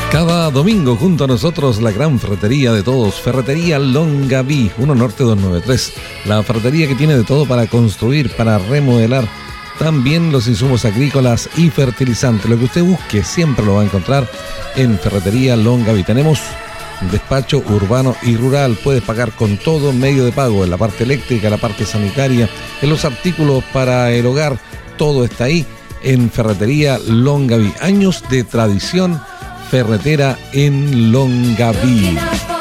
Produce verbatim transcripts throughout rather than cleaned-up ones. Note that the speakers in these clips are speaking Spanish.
Cada domingo junto a nosotros la gran ferretería de todos, Ferretería Longaví, uno Norte doscientos noventa y tres. La ferretería que tiene de todo para construir, para remodelar, también los insumos agrícolas y fertilizantes. Lo que usted busque siempre lo va a encontrar en Ferretería Longaví. Tenemos despacho urbano y rural, puedes pagar con todo medio de pago, en la parte eléctrica, en la parte sanitaria, en los artículos para el hogar, todo está ahí en Ferretería Longaví. Años de tradición ferretera en Longaví.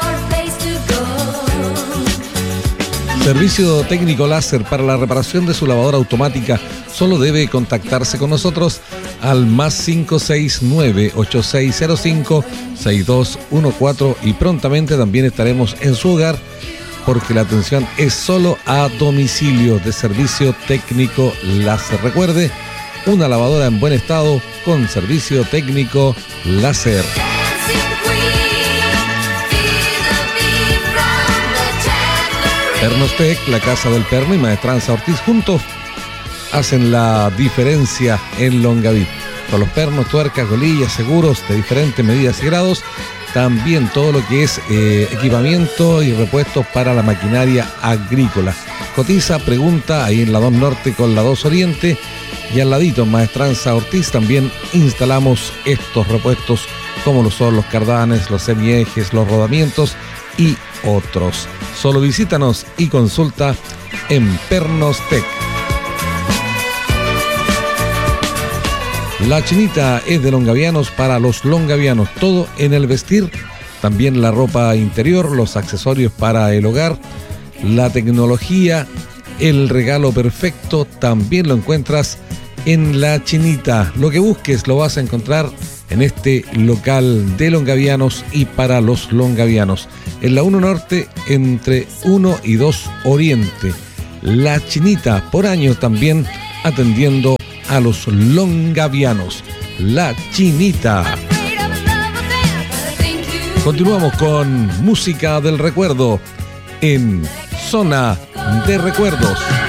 Servicio técnico láser para la reparación de su lavadora automática. Solo debe contactarse con nosotros al más cinco seis nueve, ocho seis cero cinco, seis dos uno cuatro y prontamente también estaremos en su hogar porque la atención es solo a domicilio de servicio técnico láser. Recuerde, una lavadora en buen estado con servicio técnico láser. Pernostec, la casa del perno y Maestranza Ortiz juntos hacen la diferencia en Longaví. Con los pernos, tuercas, golillas, seguros de diferentes medidas y grados. También todo lo que es eh, equipamiento y repuestos para la maquinaria agrícola. Cotiza, pregunta ahí en la dos Norte con la dos Oriente. Y al ladito, en Maestranza Ortiz, también instalamos estos repuestos como lo son los cardanes, los semiejes, los rodamientos y otros. Solo visítanos y consulta en Pernostec. La Chinita es de longavianos para los longavianos. Todo en el vestir, también la ropa interior, los accesorios para el hogar, la tecnología, el regalo perfecto, también lo encuentras en La Chinita. Lo que busques lo vas a encontrar en este local de longavianos y para los longavianos. En la uno Norte, entre uno y dos Oriente. La Chinita, por años también atendiendo a los longavianos. La Chinita. Continuamos con música del recuerdo en Zona de Recuerdos.